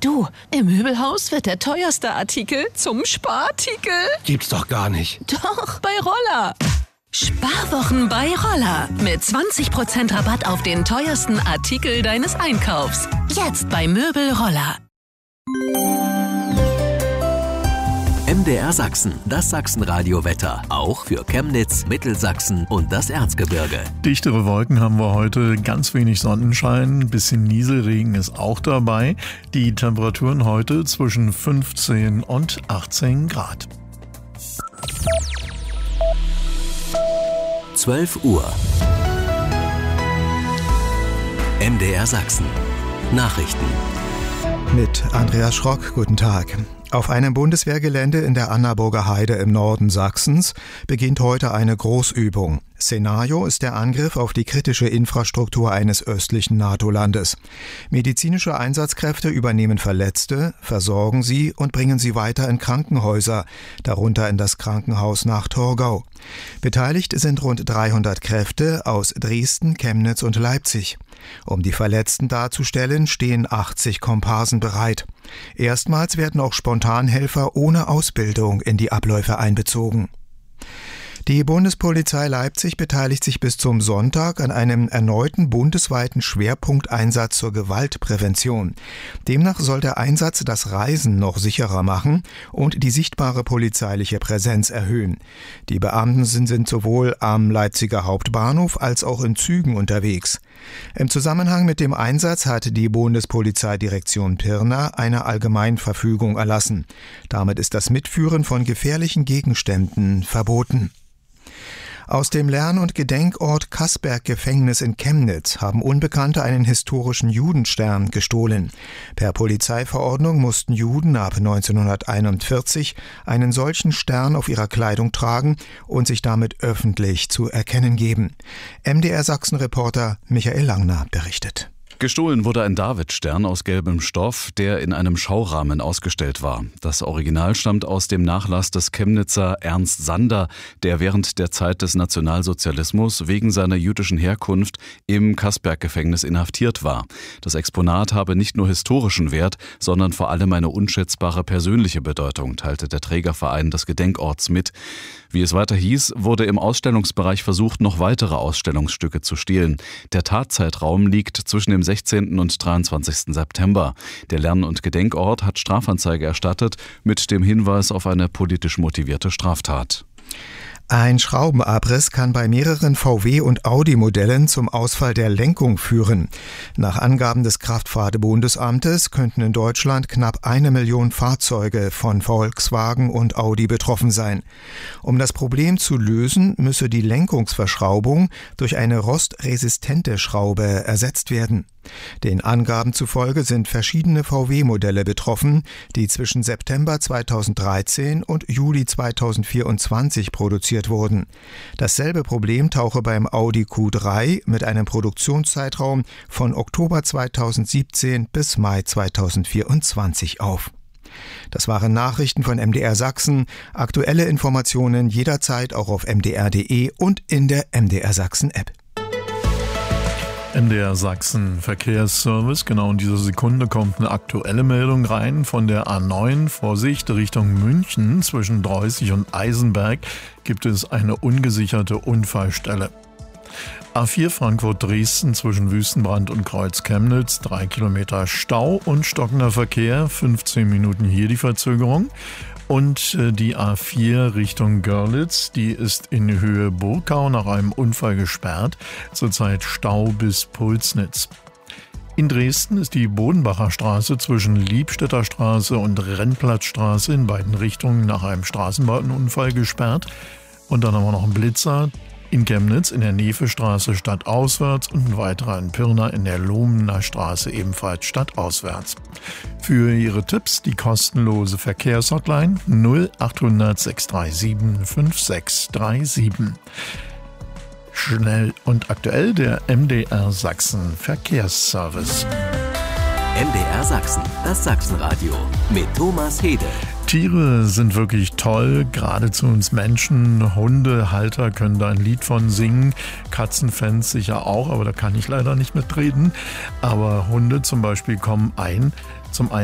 Du, im Möbelhaus wird der teuerste Artikel zum Sparartikel. Gibt's doch gar nicht. Doch, bei Roller. Sparwochen bei Roller. Mit 20% Rabatt auf den teuersten Artikel deines Einkaufs. Jetzt bei Möbel Roller. MDR Sachsen, das Sachsenradio-Wetter. Auch für Chemnitz, Mittelsachsen und das Erzgebirge. Dichtere Wolken haben wir heute, ganz wenig Sonnenschein, ein bisschen Nieselregen ist auch dabei. Die Temperaturen heute zwischen 15 und 18 Grad. 12 Uhr. MDR Sachsen. Nachrichten. Mit Andreas Schrock, guten Tag. Auf einem Bundeswehrgelände in der Annaburger Heide im Norden Sachsens beginnt heute eine Großübung. Szenario ist der Angriff auf die kritische Infrastruktur eines östlichen NATO-Landes. Medizinische Einsatzkräfte übernehmen Verletzte, versorgen sie und bringen sie weiter in Krankenhäuser, darunter in das Krankenhaus nach Torgau. Beteiligt sind rund 300 Kräfte aus Dresden, Chemnitz und Leipzig. Um die Verletzten darzustellen, stehen 80 Komparsen bereit. Erstmals werden auch Spontanhelfer ohne Ausbildung in die Abläufe einbezogen. Die Bundespolizei Leipzig beteiligt sich bis zum Sonntag an einem erneuten bundesweiten Schwerpunkteinsatz zur Gewaltprävention. Demnach soll der Einsatz das Reisen noch sicherer machen und die sichtbare polizeiliche Präsenz erhöhen. Die Beamten sind sowohl am Leipziger Hauptbahnhof als auch in Zügen unterwegs. Im Zusammenhang mit dem Einsatz hat die Bundespolizeidirektion Pirna eine Allgemeinverfügung erlassen. Damit ist das Mitführen von gefährlichen Gegenständen verboten. Aus dem Lern- und Gedenkort Kaßberg-Gefängnis in Chemnitz haben Unbekannte einen historischen Judenstern gestohlen. Per Polizeiverordnung mussten Juden ab 1941 einen solchen Stern auf ihrer Kleidung tragen und sich damit öffentlich zu erkennen geben. MDR Sachsen-Reporter Michael Langner berichtet. Gestohlen wurde ein Davidstern aus gelbem Stoff, der in einem Schaurahmen ausgestellt war. Das Original stammt aus dem Nachlass des Chemnitzer Ernst Sander, der während der Zeit des Nationalsozialismus wegen seiner jüdischen Herkunft im Kaßberg-Gefängnis inhaftiert war. Das Exponat habe nicht nur historischen Wert, sondern vor allem eine unschätzbare persönliche Bedeutung, teilte der Trägerverein des Gedenkorts mit. Wie es weiter hieß, wurde im Ausstellungsbereich versucht, noch weitere Ausstellungsstücke zu stehlen. Der Tatzeitraum liegt zwischen dem 16. und 23. September. Der Lern- und Gedenkort hat Strafanzeige erstattet mit dem Hinweis auf eine politisch motivierte Straftat. Ein Schraubenabriss kann bei mehreren VW- und Audi-Modellen zum Ausfall der Lenkung führen. Nach Angaben des Kraftfahrt-Bundesamtes könnten in Deutschland knapp 1 Million Fahrzeuge von Volkswagen und Audi betroffen sein. Um das Problem zu lösen, müsse die Lenkungsverschraubung durch eine rostresistente Schraube ersetzt werden. Den Angaben zufolge sind verschiedene VW-Modelle betroffen, die zwischen September 2013 und Juli 2024 produziert wurden. Dasselbe Problem tauche beim Audi Q3 mit einem Produktionszeitraum von Oktober 2017 bis Mai 2024 auf. Das waren Nachrichten von MDR Sachsen. Aktuelle Informationen jederzeit auch auf mdr.de und in der MDR Sachsen App. MDR Sachsen Verkehrsservice. Genau in dieser Sekunde kommt eine aktuelle Meldung rein von der A9. Vorsicht, Richtung München zwischen Dreußig und Eisenberg gibt es eine ungesicherte Unfallstelle. A4 Frankfurt-Dresden zwischen Wüstenbrand und Kreuz-Chemnitz, 3 Kilometer Stau und stockender Verkehr, 15 Minuten hier die Verzögerung. Und die A4 Richtung Görlitz, die ist in Höhe Burkau nach einem Unfall gesperrt. Zurzeit Stau bis Pulsnitz. In Dresden ist die Bodenbacher Straße zwischen Liebstädter Straße und Rennplatzstraße in beiden Richtungen nach einem Straßenbahnunfall gesperrt. Und dann haben wir noch einen Blitzer. In Chemnitz in der Nevestraße stadtauswärts und ein weiterer in Pirna in der Lohmener Straße ebenfalls stadtauswärts. Für Ihre Tipps die kostenlose Verkehrshotline 0800 637 5637. Schnell und aktuell der MDR Sachsen Verkehrsservice. MDR Sachsen, das Sachsenradio mit Thomas Hede. Tiere sind wirklich toll, gerade zu uns Menschen. Hundehalter können da ein Lied von singen, Katzenfans sicher auch, aber da kann ich leider nicht mitreden. Aber Hunde zum Beispiel kommen zum einen